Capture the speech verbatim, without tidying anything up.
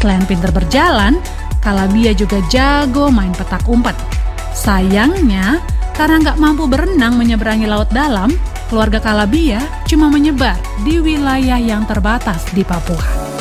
Selain pintar berjalan, Kalabia juga jago main petak umpet. Sayangnya, karena nggak mampu berenang menyeberangi laut dalam, keluarga Kalabia cuma menyebar di wilayah yang terbatas di Papua.